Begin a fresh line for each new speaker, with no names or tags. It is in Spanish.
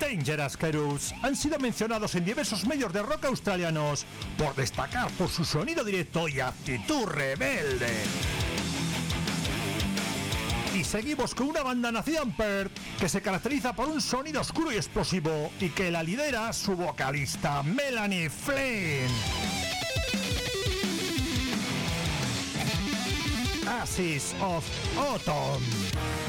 Dangerous Kerus han sido mencionados en diversos medios de rock australianos por destacar por su sonido directo y actitud rebelde. Y seguimos con una banda nacida en Perth que se caracteriza por un sonido oscuro y explosivo y que la lidera su vocalista Melanie Flynn. Ashes of Autumn.